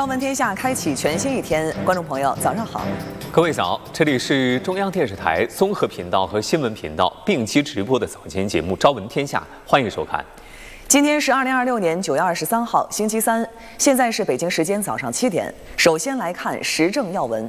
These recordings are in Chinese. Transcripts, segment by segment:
朝闻天下，开启全新一天。观众朋友，早上好， 各位早，这里是中央电视台综合频道和新闻频道并机直播的早间节目《朝闻天下》，欢迎收看。 今天是2026年9月23号，星期三，现在是北京时间早上7点。首先来看时政要闻。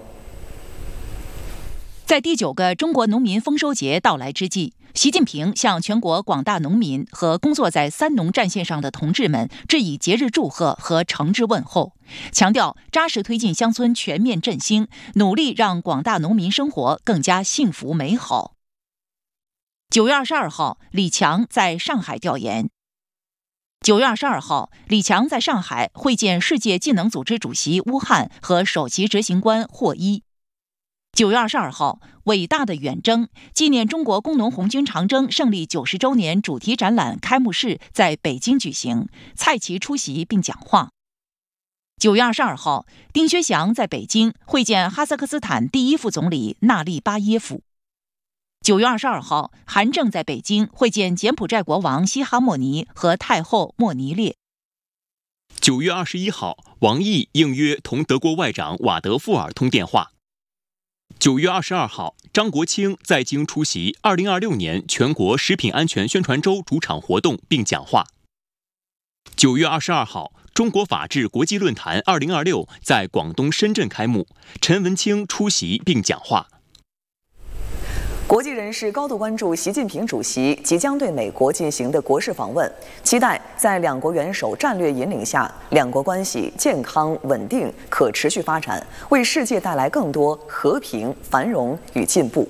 在第9个中国农民丰收节到来之际，习近平向全国广大农民和工作在三农战线上的同志们致以节日祝贺和诚挚问候，强调扎实推进乡村全面振兴，努力让广大农民生活更加幸福美好。9月22号，李强在上海调研。9月22号，李强在上海会见世界技能组织主席乌汉和首席执行官霍伊。9月22号，伟大的远征纪念中国工农红军长征胜利90周年主题展览开幕式在北京举行，蔡奇出席并讲话。9月22号，丁薛祥在北京会见哈萨克斯坦第一副总理纳利巴耶夫。9月22号，韩正在北京会见柬埔寨国王西哈莫尼和太后莫尼列。 9月21号，王毅应约同德国外长瓦德富尔通电话。9月22号，张国清在京出席2026年全国食品安全宣传周主场活动并讲话。9月22号，中国法治国际论坛2026在广东深圳开幕，陈文清出席并讲话。 国际人士高度关注习近平主席即将对美国进行的国事访问，期待在两国元首战略引领下，两国关系健康、稳定、可持续发展，为世界带来更多和平、繁荣与进步。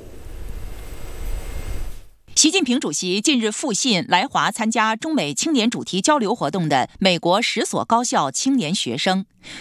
习近平主席近日复信来华参加中美青年主题交流活动的美国10所高校青年学生。